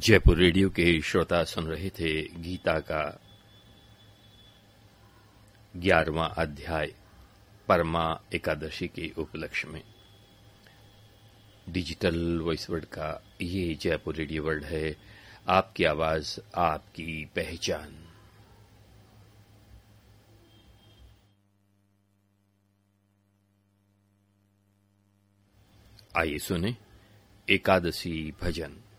Jaipur radio के श्रोता सुन रहे थे गीता का 11वां अध्याय परमा एकादशी के उपलक्ष्य में। डिजिटल वॉइस वर्ड का ये जयपुर रेडियो वर्ड है, आपकी आवाज आपकी पहचान। आइए सुने एकादशी भजन।